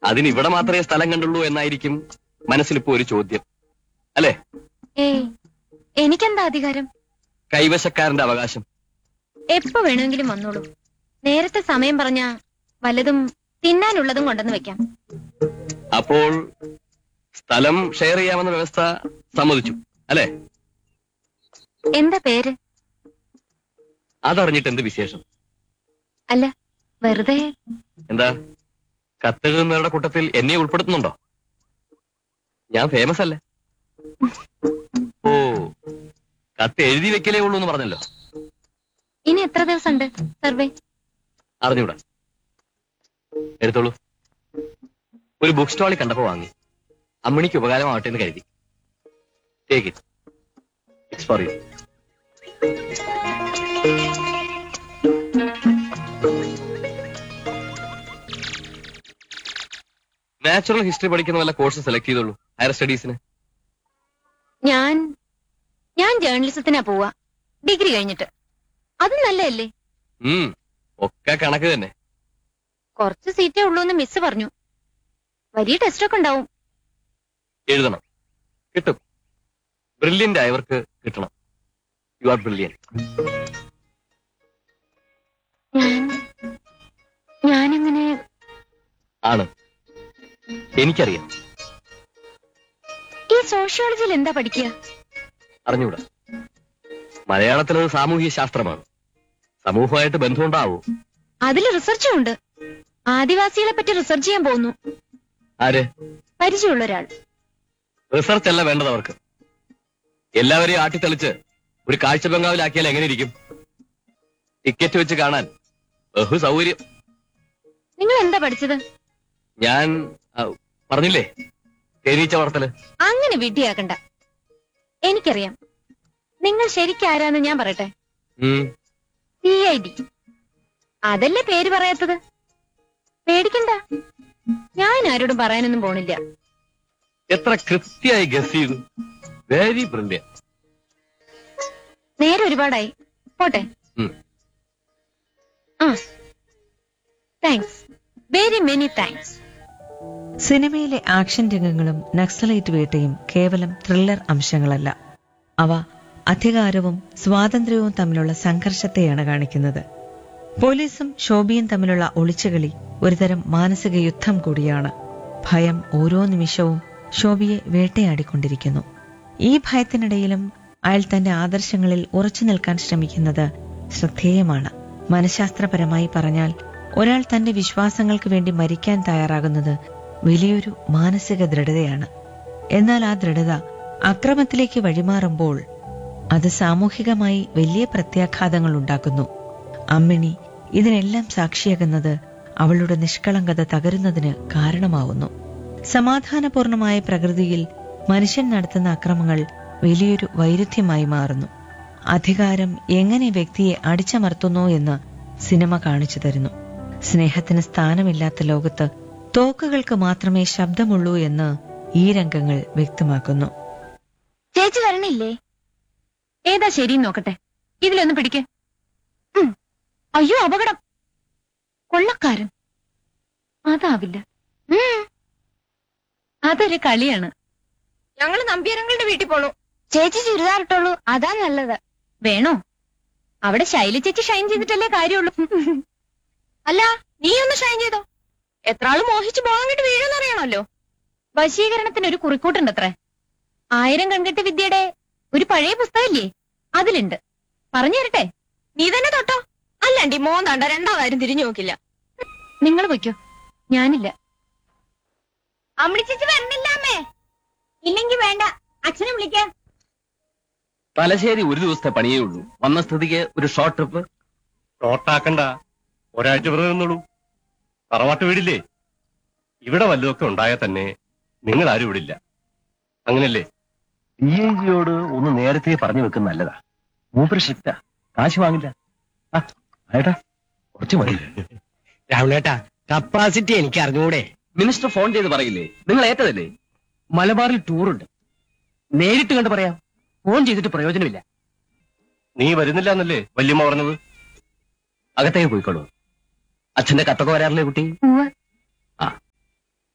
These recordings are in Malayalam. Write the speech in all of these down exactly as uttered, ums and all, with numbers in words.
അതിന് ഇവിടെ മാത്രമേ സ്ഥലം കണ്ടുള്ളൂ എന്നായിരിക്കും മനസ്സിലിപ്പോ ഒരു ചോദ്യം, അല്ലേ? ഏയ്, എനിക്കെന്താ അധികാരം? കൈവശക്കാരന്റെ അവകാശം. എപ്പോ വേണമെങ്കിലും വന്നോളൂ. നേരത്തെ സമയം പറഞ്ഞാ വല്ലതും തിന്നാനുള്ളതും കൊണ്ടെന്ന് വെക്കാം. അപ്പോൾ സ്ഥലം ഷെയർ ചെയ്യാമെന്ന വ്യവസ്ഥ സമ്മതിച്ചു, അല്ലേ? എന്താ പേര്? അതറിഞ്ഞിട്ട് എന്ത് വിശേഷം? അല്ല, വെറുതെ. എന്താ, കത്തെഴുതുന്നവരുടെ കൂട്ടത്തിൽ എന്നെ ഉൾപ്പെടുത്തുന്നുണ്ടോ? ഞാൻ ഫേമസ് അല്ലേ? ഓ, കത്ത് എഴുതി വെക്കലേ ഉള്ളൂ എന്ന് പറഞ്ഞല്ലോ. ഇനി എത്ര ദിവസം ഉണ്ട് സർവേ? അറിഞ്ഞൂടാ. എടുത്തോളൂ. ഒരു ബുക്ക് സ്റ്റാളിൽ കണ്ടപ്പോ വാങ്ങി. അമ്മിണിക്ക് ഉപകാരമാവട്ടെ എന്ന് കരുതി. Take it. It's for you. Natural history പഠിക്കുന്ന വല്ല കോഴ്സ് സെലക്ട് ചെയ്തോളൂ, ഹയർ സ്റ്റഡീസിന്. ഞാൻ ഞാൻ ജേർണലിസത്തിനാ പോവാ, ഡിഗ്രി കഴിഞ്ഞിട്ട്. അത് നല്ലതല്ലേ? ഉം ഒക്കെ കണക്ക് തന്നെ. കുറച്ച് സീറ്റേ ഉള്ളൂ എന്ന് മിസ് പറഞ്ഞു. വലിയ ടെസ്റ്റൊക്കെ ഉണ്ടാവും. എഴുതണം, കിട്ടും. ബ്രില്യന്റ് ആയവർക്ക് കിട്ടണം. You are brilliant. ഞാനെങ്ങനെ? ആണ്, എനിക്കറിയാം. ഈ സോഷ്യോളജിയിൽ എന്താ പഠിക്കുക? അറിഞ്ഞൂടാ. മലയാളത്തിലത് സാമൂഹ്യ ശാസ്ത്രമാണ്. സമൂഹമായിട്ട് ബന്ധമുണ്ടാവൂ. അതിൽ റിസർച്ചും ഉണ്ട്. ആദിവാസികളെ പറ്റി റിസർച്ച് ചെയ്യാൻ പോകുന്നു. ആര്? പരിചയമുള്ള ഒരാൾ. റിസർച്ച് അല്ല വേണ്ടത് അവർക്ക്. എല്ലാവരെയും ആട്ടിത്തെളിച്ച് ഒരു കാഴ്ച ബംഗാവിലാക്കിയാൽ എങ്ങനെ ഇരിക്കും? ടിക്കറ്റ് വെച്ച് കാണാൻ ബഹു സൗകര്യം. നിങ്ങൾ എന്താ പഠിച്ചത്? ഞാൻ പറഞ്ഞില്ലേ, തേനീച്ച വളർത്തല്. അങ്ങനെ വിഡ്ഢിയാക്കണ്ട. എനിക്കറിയാം. നിങ്ങൾ ശരിക്കാരാന്ന് ഞാൻ പറയട്ടെ. C I D. അതല്ലേ പേര് പറയാത്തത്? പേടിക്കണ്ട, ഞാൻ ആരോടും പറയാനൊന്നും പോണില്ല. എത്ര കൃത്യമായി ഗസ് ചെയ്തു. Very brilliant. നേരെ ഒരുപാടായി, പോട്ടെ. ആ, താങ്ക്സ്, വെരി മെനി താങ്ക്സ്. സിനിമയിലെ ആക്ഷൻ രംഗങ്ങളും നക്സലൈറ്റ് വേട്ടയും കേവലം ത്രില്ലർ അംശങ്ങളല്ല. അവ അധികാരവും സ്വാതന്ത്ര്യവും തമ്മിലുള്ള സംഘർഷത്തെയാണ് കാണിക്കുന്നത്. പോലീസും ശോഭിയും തമ്മിലുള്ള ഒളിച്ചുകളി ഒരുതരം മാനസിക യുദ്ധം കൂടിയാണ്. ഭയം ഓരോ നിമിഷവും ശോഭിയെ വേട്ടയാടിക്കൊണ്ടിരിക്കുന്നു. ഈ ഭയത്തിനിടയിലും അയാൾ തന്റെ ആദർശങ്ങളിൽ ഉറച്ചു നിൽക്കാൻ ശ്രമിക്കുന്നത് ശ്രദ്ധേയമാണ്. മനഃശാസ്ത്രപരമായി പറഞ്ഞാൽ ഒരാൾ തന്റെ വിശ്വാസങ്ങൾക്ക് വേണ്ടി മരിക്കാൻ തയ്യാറാകുന്നത് വലിയൊരു മാനസിക ദൃഢതയാണ്. എന്നാൽ ആ ദൃഢത അക്രമത്തിലേക്ക് വഴിമാറുമ്പോൾ അത് സാമൂഹികമായി വലിയ പ്രത്യാഘാതങ്ങൾ ഉണ്ടാക്കുന്നു. അമ്മിണി ഇതിനെല്ലാം സാക്ഷിയാകുന്നത് അവളുടെ നിഷ്കളങ്കത തകരുന്നതിന് കാരണമാവുന്നു. സമാധാനപൂർണമായ പ്രകൃതിയിൽ മനുഷ്യൻ നടത്തുന്ന അക്രമങ്ങൾ വലിയൊരു വൈരുദ്ധ്യമായി മാറുന്നു. അധികാരം എങ്ങനെ വ്യക്തിയെ അടിച്ചമർത്തുന്നു എന്ന് സിനിമ കാണിച്ചു തരുന്നു. സ്നേഹത്തിന് സ്ഥാനമില്ലാത്ത ലോകത്ത് തോക്കുകൾക്ക് മാത്രമേ ശബ്ദമുള്ളൂ എന്ന് ഈ രംഗങ്ങൾ വ്യക്തമാക്കുന്നു. ചേച്ചി വരണില്ലേ? ഏതാ ശരി നോക്കട്ടെ. ഇതിലൊന്ന് പിടിക്ക്. അയ്യോ, അപകടം. കൊള്ളക്കാരൻ. അതാവില്ല. അതൊരു കളിയാണ്. ഞങ്ങള് നമ്പ്യാരങ്ങളുടെ വീട്ടിൽ പോണു. ചേച്ചി ചുരിദാറിട്ടുള്ളൂ, അതാ നല്ലത്. വേണോ? അവിടെ ശൈല ചേച്ചി ഷൈൻ ചെയ്തിട്ടല്ലേ കാര്യമുള്ളൂ. അല്ല, നീ ഒന്ന് ഷൈൻ ചെയ്തോ. എത്ര ആള് മോഹിച്ച് പോകാൻ വീഴുന്നറിയണമല്ലോ. വശീകരണത്തിന് ഒരു കുറിക്കൂട്ടുണ്ടത്രേ. ആയിരം കൺകെട്ട് വിദ്യയുടെ ഒരു പഴയ പുസ്തകമില്ലേ, അതിലുണ്ട്. പറഞ്ഞു തരട്ടെ? നീ തന്നെ തൊട്ടോ. അല്ലാണ്ടി മോൻ തണ്ട രണ്ടാമതാരും തിരിഞ്ഞു നോക്കില്ല. നിങ്ങൾ വയ്ക്കോ, ഞാനില്ല. അമ്മിണി ചേച്ചി വരണില്ല അമ്മേ? ഇല്ലെങ്കി വേണ്ട, അച്ഛനെ വിളിക്കാം. തലശ്ശേരി ഒരു ദിവസത്തെ പണിയേ ഉള്ളൂ. വന്ന സ്ഥിതിക്ക് ഒരു ഷോർട്ട് ട്രിപ്പ്. ഷോർട്ടാക്കണ്ട, ഒരാഴ്ച വെറുതെ നിന്നോളൂ. തറവാട്ട് വീടില്ലേ? ഇവിടെ വല്ലതൊക്കെ ഉണ്ടായാൽ തന്നെ നിങ്ങൾ ആരും ഇവിടില്ല. അങ്ങനല്ലേ? പി എ ജിയോട് ഒന്ന് നേരത്തെ പറഞ്ഞു വെക്കുന്ന നല്ലതാ. മൂപ്പര് സ്ട്രിക്റ്റാ, കാശ് വാങ്ങില്ല. ഏട്ടാ, കുറച്ച് മതി. രാഹുലേട്ടാ, കപ്പാസിറ്റി എനിക്ക് അറിഞ്ഞൂടെ? മിനിസ്റ്റർ ഫോൺ ചെയ്ത് പറയില്ലേ? നിങ്ങൾ ഏറ്റതല്ലേ? മലബാറിൽ ടൂറുണ്ട്, നേരിട്ട് കണ്ട് പറയാം. ഫോൺ ചെയ്തിട്ട് പ്രയോജനമില്ല. നീ വരുന്നില്ല എന്നല്ലേ വല്യമ്മ പറഞ്ഞത്? അകത്തേക്ക് പോയിക്കോളൂ. അച്ഛന്റെ കത്തൊക്കെ വരാറില്ലേ കുട്ടി? ഉവ്വ്. ആ,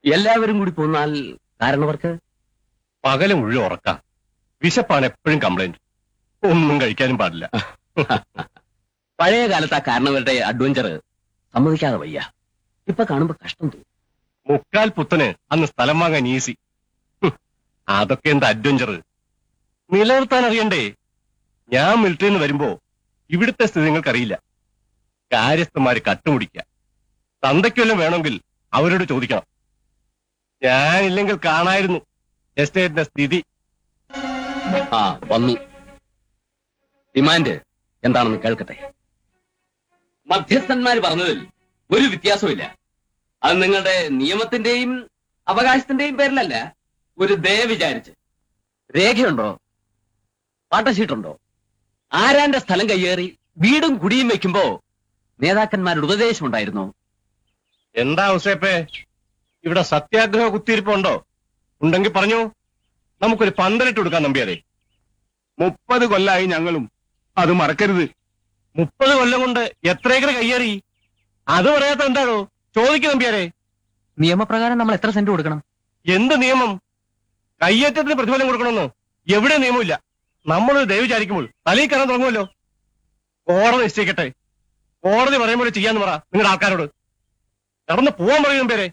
എല്ലാവരും കൂടി പോന്നാൽ കാരണവർക്ക് പകല് മുഴുവൻ ഉറക്കാം. വിശപ്പാണ് എപ്പോഴും കംപ്ലൈന്റ്. ഒന്നും കഴിക്കാനും പാടില്ല. പഴയ കാലത്ത് ആ കാരണവരുടെ അഡ്വഞ്ചർ സമ്മതിക്കാതെ വയ്യ. ഇപ്പൊ കാണുമ്പോ കഷ്ടം തോന്നും. മുക്കാൽ പുത്തന് അന്ന് സ്ഥലം വാങ്ങാൻ ഈസി. ഹും, അതൊക്കെ എന്താ അഡ്വഞ്ചർ? നിലനിർത്താൻ അറിയണ്ടേ? ഞാൻ മിലിറ്ററിയിൽ നിന്ന് വരുമ്പോ ഇവിടുത്തെ സ്ഥിതി നിങ്ങൾക്കറിയില്ല. കാര്യസ്ഥന്മാര് കട്ടുമുടിക്ക. തന്തയ്ക്കൊല്ലം വേണമെങ്കിൽ അവരോട് ചോദിക്കണം. ഞാനില്ലെങ്കിൽ കാണായിരുന്നു എസ്റ്റേറ്റിന്റെ സ്ഥിതി. ആ വന്നു. ഡിമാൻഡ് എന്താണെന്ന് കേൾക്കട്ടെ. മധ്യസ്ഥന്മാര് പറഞ്ഞതിൽ ഒരു വ്യത്യാസമില്ല. അത് നിങ്ങളുടെ നിയമത്തിന്റെയും അവകാശത്തിന്റെയും പേരിലല്ല, ഒരു ദയ വിചാരിച്ച്. രേഖയുണ്ടോ? പാട്ടശീട്ടുണ്ടോ? ആരാന്റെ സ്ഥലം കയ്യേറി വീടും കുടിയും വെക്കുമ്പോ നേതാക്കന്മാരുടെ ഉപദേശം ഉണ്ടായിരുന്നോ? എന്താ ഔസേപ്പേ, ഇവിടെ സത്യാഗ്രഹ കുത്തിയിരിപ്പുണ്ടോ? ഉണ്ടെങ്കിൽ പറഞ്ഞു, നമുക്കൊരു പന്തലിട്ട് കൊടുക്കാൻ നമ്പിയാലേ. മുപ്പത് കൊല്ലായി ഞങ്ങളും, അത് മറക്കരുത്. മുപ്പത് കൊല്ലം കൊണ്ട് എത്ര ഏക്കർ കയ്യേറി? അത് പറയാത്ത എന്താണോ? ചോദിക്കും നമ്പിയാരെ. നിയമപ്രകാരം നമ്മൾ എത്ര സെന്റ് കൊടുക്കണം? എന്ത് നിയമം? കയ്യേറ്റത്തിന് പ്രതിഫലം കൊടുക്കണമെന്നോ? എവിടെ നിയമമില്ല. നമ്മളൊരു ദയവ് വിചാരിക്കുമ്പോൾ തലയിൽ കയറാൻ തുടങ്ങുമല്ലോ. കോടതി നിശ്ചയിക്കട്ടെ. കോടതി പറയുമ്പോൾ ചെയ്യാന്ന് പറ നിങ്ങളുടെ ആൾക്കാരോട്. നടന്ന് പോവാൻ പറയും നമ്പിയാരെ.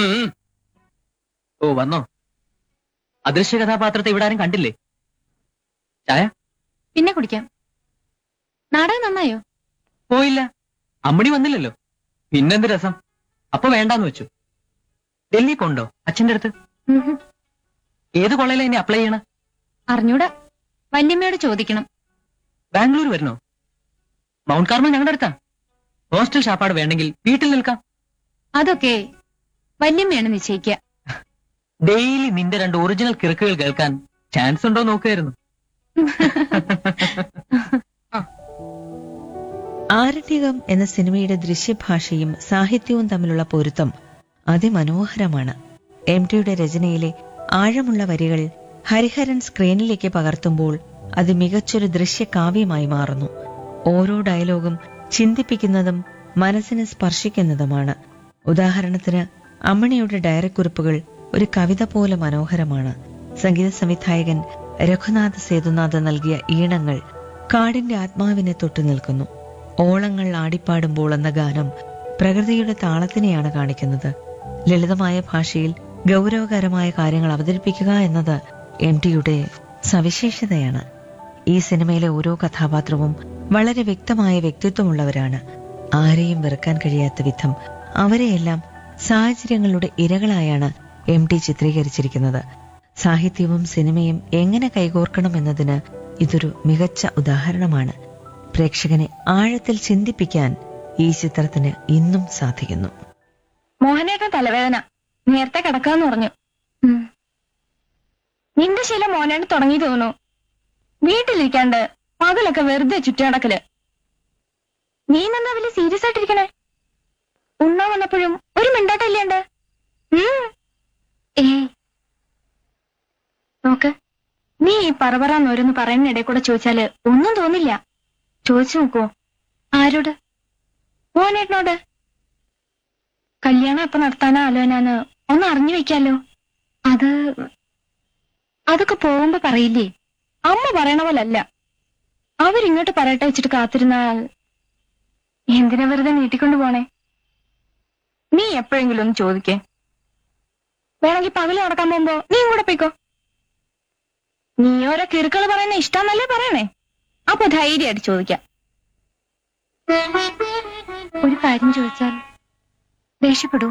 ഓ വന്നോ? അദൃശ്യ കഥാപാത്രത്തെ ഇവിടെ ആരും കണ്ടില്ലേ? ചായ പിന്നെ കുടിക്കാം. നാടകം നന്നായോ? പോയില്ല. അമ്മണി വന്നില്ലല്ലോ. പിന്നെന്ത് രസം. അപ്പൊ വേണ്ടാന്ന് വെച്ചു. ഡൽഹി കൊണ്ടോ അച്ഛന്റെ അടുത്ത്? ഉഹും. ഏത് കോളേജിലാ ഇനി അപ്ലൈ ചെയ്യണം? അറിഞ്ഞൂടാ. വല്യമ്മയോട് ചോദിക്കണം. ബാംഗ്ലൂർ വരണോ? മൗണ്ട് കാർമൽ ഞങ്ങളുടെ അടുത്താ. ഹോസ്റ്റൽ ഷാപ്പാട് വേണമെങ്കിൽ വീട്ടിൽ നിൽക്കാം. അതൊക്കെ വല്യമ്മയാണ് നിശ്ചയിക്കുക. ഡെയിലി നിന്റെ രണ്ട് ഒറിജിനൽ കിറുക്കുകൾ കേൾക്കാൻ ചാൻസ് ഉണ്ടോ നോക്കുമായിരുന്നു. ആരണ്യകം എന്ന സിനിമയുടെ ദൃശ്യഭാഷയും സാഹിത്യവും തമ്മിലുള്ള പൊരുത്തം അതിമനോഹരമാണ്. എം ടിയുടെ രചനയിലെ ആഴമുള്ള വരികൾ ഹരിഹരൻ സ്ക്രീനിലേക്ക് പകർത്തുമ്പോൾ അത് മികച്ചൊരു ദൃശ്യകാവ്യമായി മാറുന്നു. ഓരോ ഡയലോഗും ചിന്തിപ്പിക്കുന്നതും മനസ്സിനെ സ്പർശിക്കുന്നതുമാണ്. ഉദാഹരണത്തിന് അമ്മണിയുടെ ഡയറിക്കുറിപ്പുകൾ ഒരു കവിത പോലെ മനോഹരമാണ്. സംഗീത സംവിധായകൻ രഘുനാഥ് സേതുനാഥ് നൽകിയ ഈണങ്ങൾ കാടിന്റെ ആത്മാവിനെ തൊട്ടു നിൽക്കുന്നു. ഓളങ്ങൾ ആടിപ്പാടുമ്പോൾ എന്ന ഗാനം പ്രകൃതിയുടെ താളത്തിനെയാണ് കാണിക്കുന്നത്. ലളിതമായ ഭാഷയിൽ ഗൗരവകരമായ കാര്യങ്ങൾ അവതരിപ്പിക്കുക എന്നത് എം ടിയുടെ സവിശേഷതയാണ്. ഈ സിനിമയിലെ ഓരോ കഥാപാത്രവും വളരെ വ്യക്തമായ വ്യക്തിത്വമുള്ളവരാണ്. ആരെയും വെറുക്കാൻ കഴിയാത്ത വിധം അവരെയെല്ലാം സാഹചര്യങ്ങളുടെ ഇരകളായാണ് എം ടി ചിത്രീകരിച്ചിരിക്കുന്നത്. സാഹിത്യവും സിനിമയും എങ്ങനെ കൈകോർക്കണമെന്നതിന് ഇതൊരു മികച്ച ഉദാഹരണമാണ്. പ്രേക്ഷകനെ ആഴത്തിൽ ചിന്തിപ്പിക്കാൻ ഈ ചിത്രത്തിന് ഇന്നും സാധിക്കുന്നു. മോഹനേട്ടൻ തലവേദന നേരത്തെ കിടക്കാന്ന് പറഞ്ഞു. നിന്റെ ശീലം മോഹനേട്ടൻ തുടങ്ങി തോന്നുന്നു. വീട്ടിലിരിക്കാണ്ട് പകലൊക്കെ വെറുതെ ചുറ്റുനടക്കല്. നീ എന്നാ വലിയ സീരിയസ് ആയിട്ടിരിക്കണേ? ഉണ്ണാ വന്നപ്പോഴും ഒരു മിണ്ടാട്ടല്ലേണ്ട്? ഏ നോക്ക്, നീ ഈ പറപറാന്ന് ഓരോന്ന് പറയുന്നിടെ കൂടെ ചോദിച്ചാല് ഒന്നും തോന്നില്ല. ചോദിച്ചു നോക്കുവോ? ആരോട്? മോഹനേട്ടനോട്. കല്യാണം എപ്പോ നടത്താനാ ആലോചനാന്ന് ഒന്ന് അറിഞ്ഞു വെക്കാലോ. അത് അതൊക്കെ പോകുമ്പോ പറയില്ലേ? അമ്മ പറയണ പോലല്ല. അവരിങ്ങോട്ട് പറയട്ടെ വെച്ചിട്ട് കാത്തിരുന്നാൽ എന്തിനാ വെറുതെ നീട്ടിക്കൊണ്ടു പോണേ? നീ എപ്പോഴെങ്കിലും ഒന്ന് ചോദിക്കേ. വേണമെങ്കിൽ പകല് നടക്കാൻ പോകുമ്പോ നീയും കൂടെ പോയിക്കോ. നീ ഓരോ കിറുക്കള് പറയുന്ന ഇഷ്ടാന്നല്ലേ പറയണേ? അപ്പൊ ധൈര്യമായിട്ട് ചോദിക്കാം. ഒരു കാര്യം ചോദിച്ചാൽ ദേഷ്യപ്പെടൂ?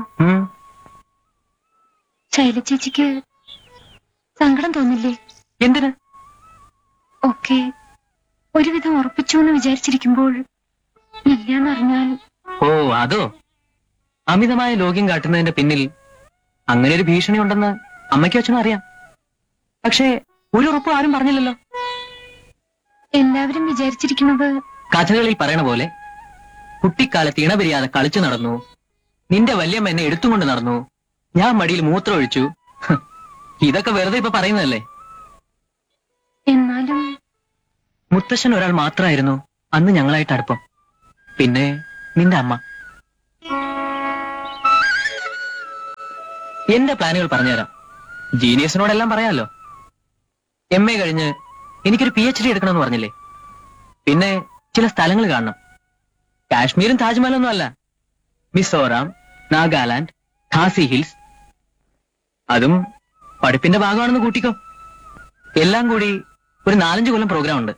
ശൈല ചേച്ചിക്ക് സങ്കടം തോന്നില്ലേ? എന്തിന്? ഒക്കെ ഒരുവിധം ഉറപ്പിച്ചു എന്ന് വിചാരിച്ചിരിക്കുമ്പോൾ ഇല്ലാന്നറിഞ്ഞാൽ. ഓ അതോ? അമിതമായ ലോക്യം കാട്ടുന്നതിന്റെ പിന്നിൽ അങ്ങനെ ഒരു ഭീഷണി ഉണ്ടെന്ന് അമ്മയ്ക്കും അച്ഛനും അറിയാം. പക്ഷേ ഒരു ഉറപ്പ് ആരും പറഞ്ഞില്ലല്ലോ. എല്ലാവരും വിചാരിച്ചിരിക്കുന്നത് കഥകളിൽ പറയണ പോലെ കുട്ടിക്കാലത്ത് ഇണപിരിയാതെ കളിച്ചു നടന്നു, നിന്റെ വല്യമ്മ എന്നെ എടുത്തുകൊണ്ട് നടന്നു, ഞാൻ മടിയിൽ മൂത്രം ഒഴിച്ചു. ഇതൊക്കെ വെറുതെ ഇപ്പൊ പറയുന്നതല്ലേ? എന്നാലും മുത്തശ്ശൻ ഒരാൾ മാത്രമായിരുന്നു അന്ന് ഞങ്ങളായിട്ട് അടുപ്പം. പിന്നെ നിന്റെ അമ്മ. എന്റെ പ്ലാനുകൾ പറഞ്ഞുതരാം. ജീനിയസിനോടെല്ലാം പറയാമല്ലോ. എം എ കഴിഞ്ഞ് എനിക്കൊരു പി എച്ച് ഡി എടുക്കണമെന്ന് പറഞ്ഞില്ലേ? പിന്നെ ചില സ്ഥലങ്ങൾ കാണണം. കാശ്മീരും താജ്മഹലൊന്നും അല്ല, മിസോറാം, നാഗാലാൻഡ്, ഖാസി ഹിൽസ്. അതും പഠിപ്പിന്റെ ഭാഗമാണെന്ന് കൂട്ടിക്കോ. എല്ലാം കൂടി ഒരു നാലഞ്ച് കൊല്ലം പ്രോഗ്രാം ഉണ്ട്.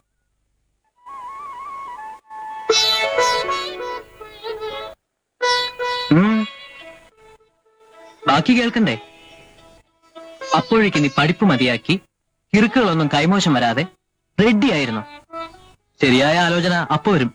ഉം. ബാക്കി കേൾക്കണ്ടേ? അപ്പോഴേക്ക് നീ പഠിപ്പ് മതിയാക്കി കിറുക്കുകളൊന്നും കൈമോശം വരാതെ റെഡി ആയിരുന്നു. ശരിയായ ആലോചന അപ്പോ വരും.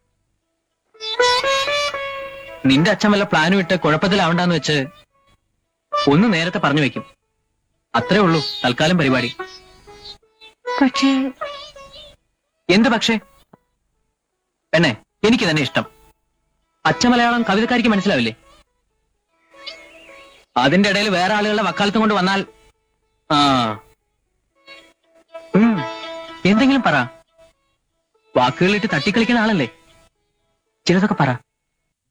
നിന്റെ അച്ഛൻ വല്ല പ്ലാനും ഇട്ട് കുഴപ്പത്തിലാവണ്ടെന്ന് വെച്ച് ഒന്ന് നേരത്തെ പറഞ്ഞു വെക്കും. അത്രേ ഉള്ളൂ തൽക്കാലം പരിപാടി. പക്ഷേ എന്ത് പക്ഷേ? പെണ്ണെ, എനിക്ക് തന്നെ ഇഷ്ടം. അച്ഛ മലയാളം കവിതക്കാരിക്ക് മനസ്സിലാവില്ലേ? അതിന്റെ ഇടയിൽ വേറെ ആളുകളുടെ വക്കാലത്തും കൊണ്ട് വന്നാൽ ആ ഉം, എന്തെങ്കിലും പറ. വാക്കുകളിട്ട് തട്ടിക്കളിക്കുന്ന ആളല്ലേ, ചിലതൊക്കെ പറ.